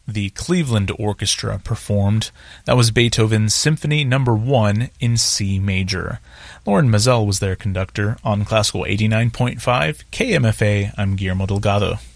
the Cleveland Orchestra performed. That was Beethoven's Symphony No. 1 in C major. Lauren Mazel was their conductor on Classical 89.5 KMFA. I'm Guillermo Delgado.